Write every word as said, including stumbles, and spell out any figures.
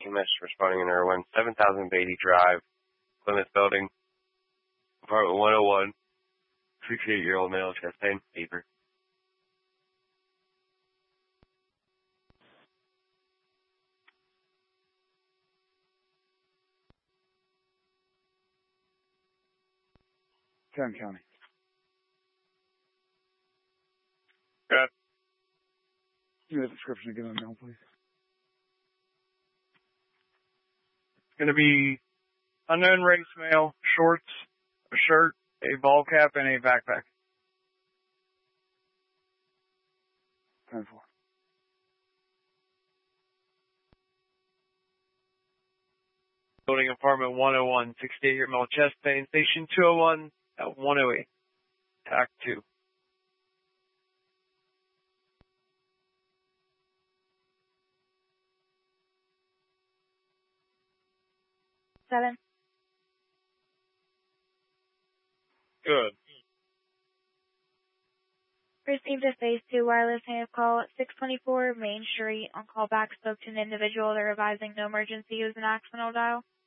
E M S responding in Irwin, seven thousand Beatty Drive, Plymouth Building, apartment one oh one, sixty-eight-year-old male, chest pain, fever. Tarrant County. Good. Give me the description again on mail, please. It's going to be unknown race male, shorts, a shirt, a ball cap, and a backpack. ten four. Building apartment one oh one, sixty-eight-year male, chest pain, station two oh one at one oh eight. Tac two. Seven. Good. Received a phase two wireless hand call at six twenty-four Main Street. On call back, spoke to an individual. They're advising no emergency. Use an accidental dial.